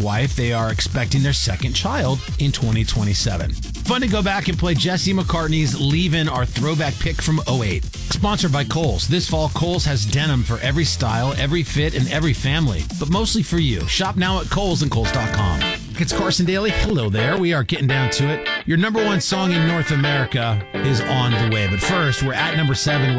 wife. They are expecting their second child in 2027. Fun to go back and play Jesse McCartney's Leavin', our throwback pick from '08. Sponsored by Kohl's. This fall, Kohl's has denim for every style, every fit, and every family, but mostly for you. Shop now at Kohl's and Kohl's.com. It's Carson Daly. Hello there. We are getting down to it. Your number one song in North America is on the way. But first, we're at number 7.